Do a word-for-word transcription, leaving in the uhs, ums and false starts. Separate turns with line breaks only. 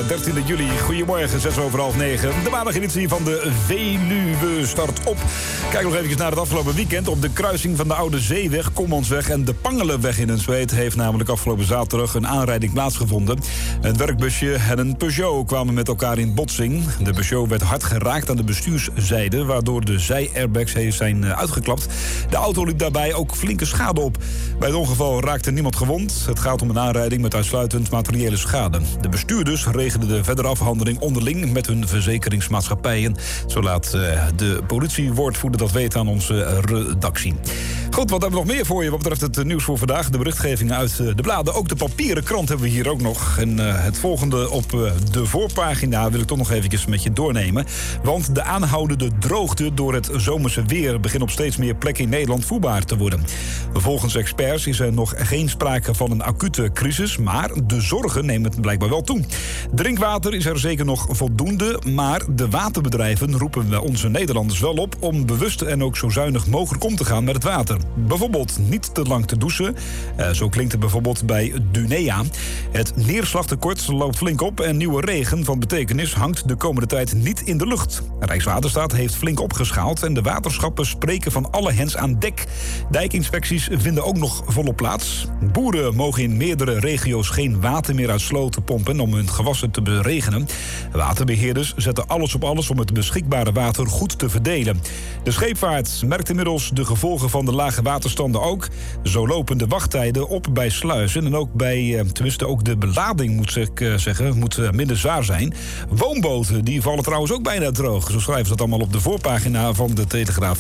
dertiende juli. Goedemorgen, zes over half negen. De maandageditie van de Veluwe start op. Kijk nog even naar het afgelopen weekend. Op de kruising van de Oude Zeeweg, Kommansweg en de Pangelenweg in Enschede heeft namelijk afgelopen zaterdag een aanrijding plaatsgevonden. Een werkbusje en een Peugeot kwamen met elkaar in botsing. De Peugeot werd hard geraakt aan de bestuurszijde, waardoor de zij-airbags zijn uitgeklapt. De auto liep daarbij ook flinke schade op. Bij het ongeval raakte niemand gewond. Het gaat om een aanrijding met uitsluitend materiële schade. De bestuurders regelden de verdere afhandeling onderling met hun verzekeringsmaatschappijen. Zo laat uh, de politiewoordvoerder dat weten aan onze redactie. Goed, wat hebben we nog meer voor je wat betreft het nieuws voor vandaag? De berichtgeving uit de bladen. Ook de papieren krant hebben we hier ook nog. En uh, het volgende op uh, de voorpagina wil ik toch nog eventjes met je doornemen. Want de aanhoudende droogte door het zomerse weer begint op steeds meer plekken in Nederland voelbaar te worden. Volgens experts is er nog geen sprake van een acute crisis, maar de zorgen nemen het blijkbaar wel toe. Drinkwater is er zeker nog voldoende, maar de waterbedrijven roepen onze Nederlanders wel op om bewust en ook zo zuinig mogelijk om te gaan met het water. Bijvoorbeeld niet te lang te douchen. Uh, zo klinkt het bijvoorbeeld bij Dunea. Het neerslagtekort loopt flink op en nieuwe regen van betekenis hangt de komende tijd niet in de lucht. Rijkswaterstaat heeft flink opgeschaald en de waterschappen spreken van alle hens aan dek. Dijkinspecties vinden ook nog volop plaats. Boeren mogen in meerdere regio's geen water meer uit sloten pompen om hun gewassen te beregenen. Waterbeheerders zetten alles op alles om het beschikbare water goed te verdelen. De scheepvaart merkt inmiddels de gevolgen van de lage waterstanden ook. Zo lopen de wachttijden op bij sluizen en ook bij, tenminste ook de belading moet ik zeggen, moet minder zwaar zijn. Woonboten die vallen trouwens ook bijna droog. Zo schrijven ze dat allemaal op de voorpagina van de Telegraaf.